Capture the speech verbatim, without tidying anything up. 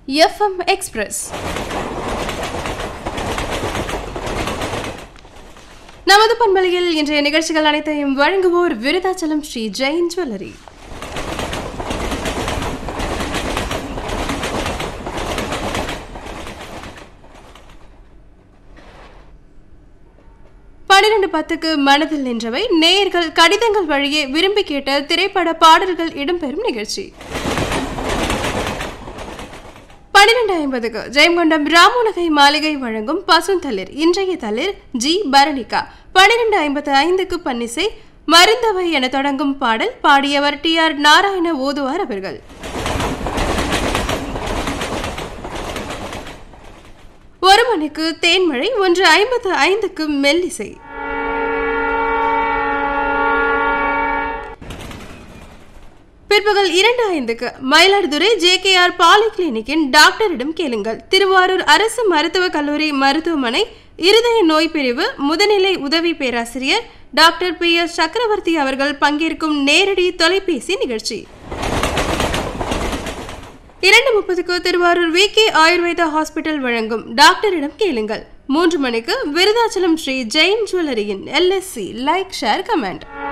F M express. நமது பண்பலையில் இன்றைய நிகழ்ச்சிகள் அனைத்தையும் வழங்குவோர் விருதாச்சலம் ஸ்ரீ ஜெயின் ஜுவல்லரி. பனிரெண்டு பத்துக்கு மனதில் நின்றவை நேயர்கள் கடிதங்கள் வழியே விரும்பி கேட்ட திரைப்பட பாடல்கள் இடம்பெறும் நிகழ்ச்சி. பனிரெண்டு ஐம்பதுக்கு ஜெயங்கொண்டம் ராமுனகை மாளிகை வழங்கும் பசுந்தளிர். இன்றைய தளிர் ஜி பரணிகா. பனிரெண்டு ஐம்பத்து ஐந்துக்கு பன்னிசை மருந்தவை என தொடங்கும் பாடல் பாடியவர் டி ஆர் நாராயண ஓதுவார் அவர்கள். ஒரு மணிக்கு தேன்மழை. ஒன்று ஐம்பத்து ஐந்துக்கு மெல்லிசை. பிற்பகல் இரண்டு ஐந்துக்கு Mayiladuthurai J K R poly கிளினிக்கின் டாக்டரிடம் கேளுங்கள். திருவாரூர் அரசு மருத்துவக் கல்லூரி மருத்துவமனை இருதய நோய் பிரிவு முதுநிலை உதவி பேராசிரியர் டாக்டர் பி எஸ் சக்கரவர்த்தி அவர்கள் பங்கேற்கும் நேரடி தொலைபேசி நிகழ்ச்சி. இரண்டு முப்பதுக்கு Thiruvarur V K Ayurveda hospital வழங்கும் டாக்டரிடம் கேளுங்கள். மூன்று மணிக்கு விருதாச்சலம் ஸ்ரீ ஜெயின் ஜுவல்லரியின் L S see like share comment.